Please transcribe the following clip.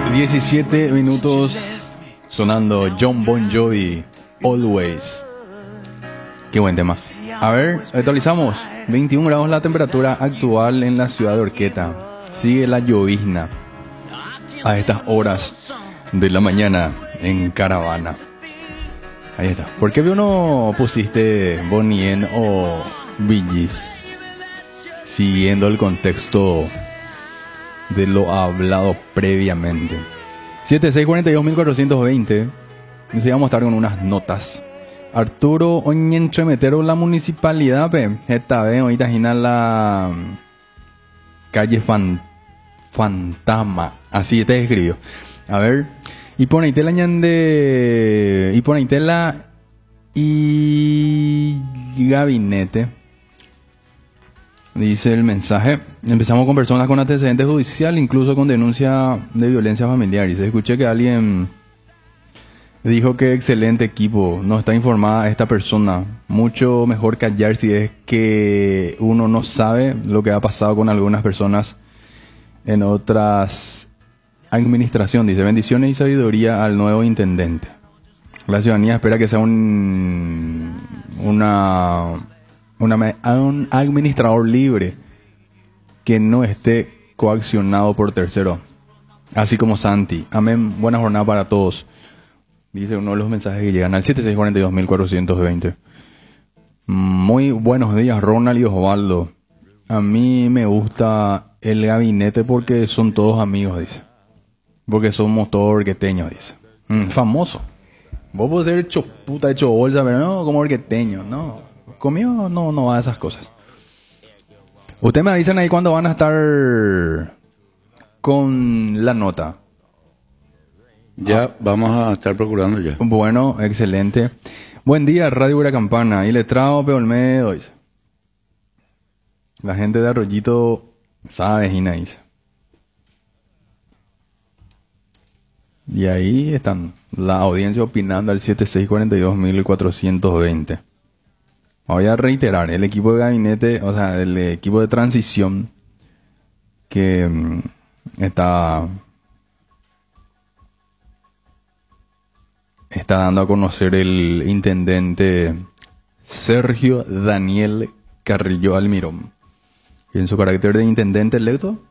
17 minutos sonando John Bon Jovi, Always. Qué buen tema. A ver, actualizamos. 21 grados la temperatura actual en la ciudad de Horqueta. Sigue la llovizna a estas horas de la mañana en Caravana. Ahí está. ¿Por qué no pusiste Bonnie M o Bee Gees? Siguiendo el contexto de lo hablado previamente. 7642-1420. Vamos a estar con unas notas. Arturo Oñentremetero, la municipalidad, esta vez ahorita gina la calle Fantasma. Así te escribió. A ver. Y por ahí te la ñande. Y por ahí te la. Y gabinete. Dice el mensaje. Empezamos con personas con antecedente judicial, incluso con denuncia de violencia familiar. Y se escuché que alguien dijo que excelente equipo. No está informada esta persona. Mucho mejor callar si es que uno no sabe lo que ha pasado con algunas personas en otras administración. Dice bendiciones y sabiduría al nuevo intendente. La ciudadanía espera que sea un administrador libre que no esté coaccionado por tercero, así como Santi. Amén. Buena jornada para todos. Dice uno de los mensajes que llegan al 7642-1420. Muy buenos días, Ronald y Osvaldo. A mí me gusta el gabinete porque son todos amigos, dice. Porque somos todos orqueteños, dice. Famoso. Vos podés ser hecho puta, hecho bolsa, pero no como orqueteño, no. Conmigo no va a esas cosas. Ustedes me avisan ahí cuando van a estar con la nota. Ya vamos a estar procurando ya. Bueno, excelente. Buen día, Radio Huracampana. Y letrado Peolmedo, dice. La gente de Arroyito sabe, Gina, dice. Y ahí están la audiencia opinando al 7642-1420. Voy a reiterar, el equipo de gabinete, o sea, el equipo de transición que está dando a conocer el intendente Sergio Daniel Carrillo Almirón. Y en su carácter de intendente electo,